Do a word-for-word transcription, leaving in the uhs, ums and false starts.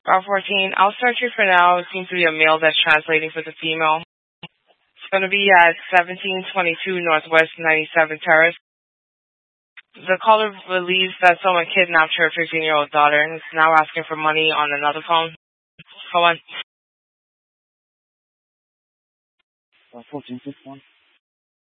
Route fourteen, I'll search you for now. It seems to be a male that's translating for the female. It's going to be at seventeen twenty-two Northwest ninety-seventh Terrace. The caller believes that someone kidnapped her fifteen-year-old daughter and is now asking for money on another phone. Hold on. Uh, fourteen six one.